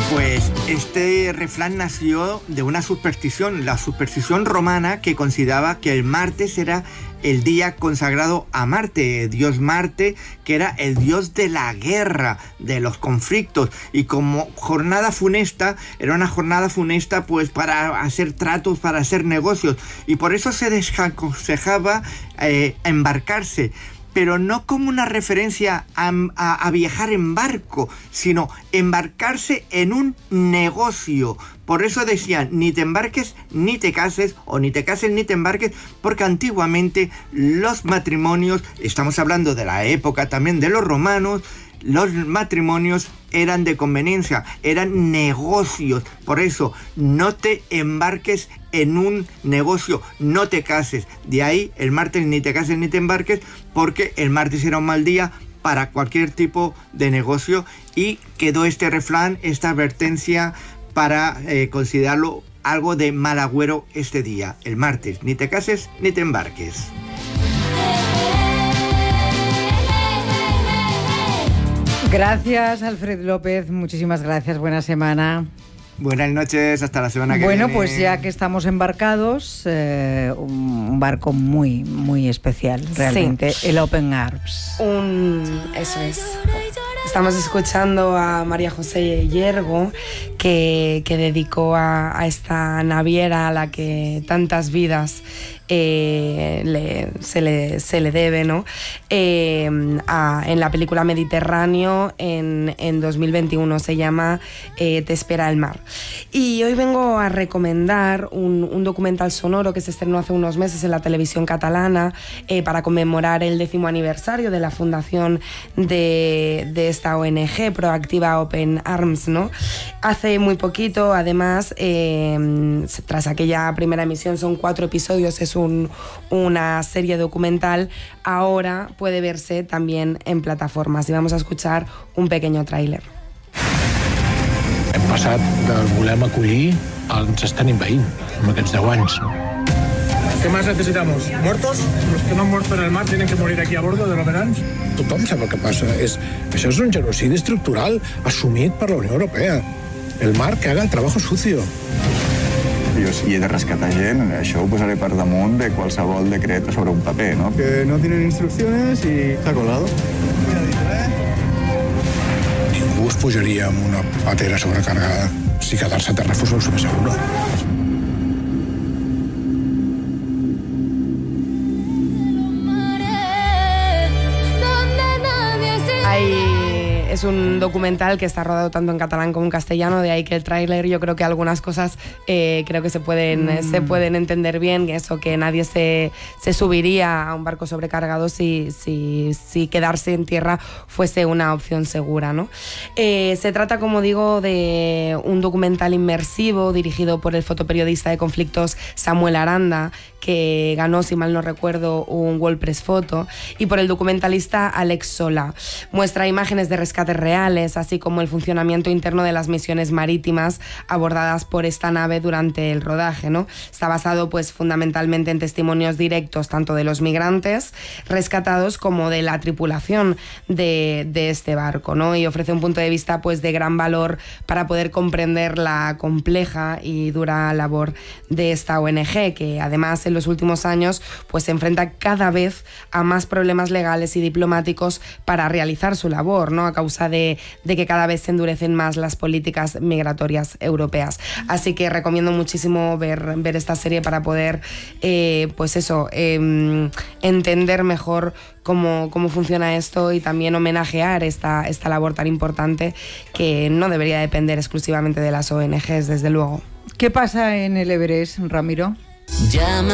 Pues este refrán nació de una superstición, la superstición romana, que consideraba que el martes era el día consagrado a Marte, dios Marte, que era el dios de la guerra, de los conflictos, y como jornada funesta, era una jornada funesta pues para hacer tratos, para hacer negocios, y por eso se desaconsejaba embarcarse, pero no como una referencia a viajar en barco, sino embarcarse en un negocio. Por eso decían, ni te embarques ni te cases, o ni te cases ni te embarques, porque antiguamente los matrimonios, estamos hablando de la época también de los romanos, los matrimonios eran de conveniencia, eran negocios. Por eso, no te embarques en un negocio, no te cases. De ahí el martes ni te cases ni te embarques, porque el martes era un mal día para cualquier tipo de negocio, y quedó este refrán, esta advertencia, para considerarlo algo de mal agüero este día, el martes. Ni te cases ni te embarques. Gracias, Alfred López, muchísimas gracias, buena semana. Buenas noches, hasta la semana que viene. Bueno, pues ya que estamos embarcados, un barco muy, muy especial, realmente, sí. El Open Arms. Eso es. Estamos escuchando a María José Yergo, que dedicó a esta naviera a la que tantas vidas se le debe, ¿no? En la película Mediterráneo en 2021, se llama Te espera el mar. Y hoy vengo a recomendar un documental sonoro que se estrenó hace unos meses en la televisión catalana para conmemorar el 10º aniversario de la fundación de esta ONG Proactiva Open Arms, ¿no? Hace muy poquito, además, tras aquella primera emisión, son 4 episodios, es una serie documental, ahora puede verse también en plataformas, y vamos a escuchar un pequeño tráiler. Hem passat del volem acollir al ens estan envaint amb aquests 10 anys. ¿Qué más necesitamos? ¿Muertos? Los que no han muerto en el mar tienen que morir aquí a bordo de l'Open. Tothom sap el que passa. Això és un genocidi estructural assumit per la Unió Europea. El mar que haga el trabajo sucio. Jo, si he de rescatar gent, això ho posaré per damunt de qualsevol decret sobre un paper, ¿no? Que no tienen instrucciones y está colado. Ningú es pujaria amb una patera sobrecargada si quedar-se a terra fos el més seguro. Es un documental que está rodado tanto en catalán como en castellano, de ahí que el tráiler, yo creo que algunas cosas creo que se pueden entender bien, eso, que nadie se subiría a un barco sobrecargado si quedarse en tierra fuese una opción segura, ¿no? Se trata, como digo, de un documental inmersivo dirigido por el fotoperiodista de conflictos Samuel Aranda, que ganó, si mal no recuerdo, un World Press Photo, y por el documentalista Alex Solà. Muestra imágenes de rescates reales, así como el funcionamiento interno de las misiones marítimas abordadas por esta nave durante el rodaje, ¿no? Está basado, pues, fundamentalmente en testimonios directos tanto de los migrantes rescatados como de la tripulación de este barco, ¿no? Y ofrece un punto de vista, pues, de gran valor para poder comprender la compleja y dura labor de esta ONG, que además en los últimos años pues se enfrenta cada vez a más problemas legales y diplomáticos para realizar su labor, ¿no? A causa de que cada vez se endurecen más las políticas migratorias europeas. Así que recomiendo muchísimo ver esta serie para poder entender mejor cómo funciona esto, y también homenajear esta labor tan importante que no debería depender exclusivamente de las ONGs, desde luego. ¿Qué pasa en el Everest, Ramiro?